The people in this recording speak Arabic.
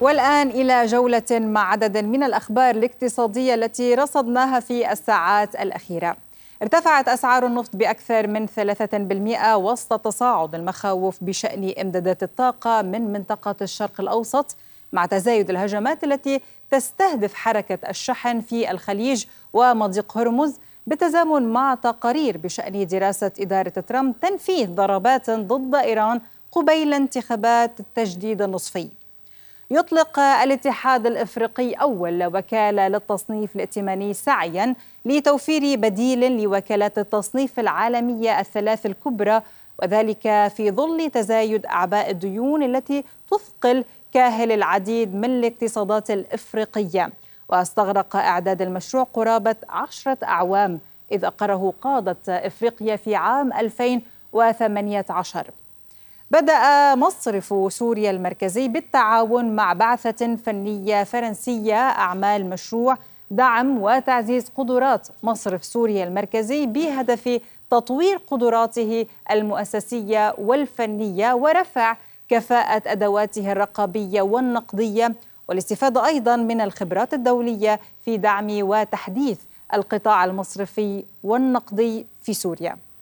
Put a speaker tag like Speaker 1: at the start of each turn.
Speaker 1: والآن إلى جولة مع عدد من الأخبار الاقتصادية التي رصدناها في الساعات الأخيرة. ارتفعت أسعار النفط بأكثر من 3% وسط تصاعد المخاوف بشأن إمدادات الطاقة من منطقة الشرق الأوسط، مع تزايد الهجمات التي تستهدف حركة الشحن في الخليج ومضيق هرمز، بالتزامن مع تقارير بشأن دراسة إدارة ترامب تنفيذ ضربات ضد إيران قبيل انتخابات التجديد النصفي. يطلق الاتحاد الإفريقي أول وكالة للتصنيف الائتماني سعياً لتوفير بديل لوكالات التصنيف العالمية الثلاث الكبرى، وذلك في ظل تزايد أعباء الديون التي تثقل كاهل العديد من الاقتصادات الإفريقية. واستغرق إعداد المشروع قرابة 10 أعوام، إذ أقره قادة إفريقيا في عام 2018. بدأ مصرف سوريا المركزي بالتعاون مع بعثة فنية فرنسية أعمال مشروع دعم وتعزيز قدرات مصرف سوريا المركزي بهدف تطوير قدراته المؤسسية والفنية ورفع كفاءة أدواته الرقابية والنقدية، والاستفادة أيضا من الخبرات الدولية في دعم وتحديث القطاع المصرفي والنقدي في سوريا.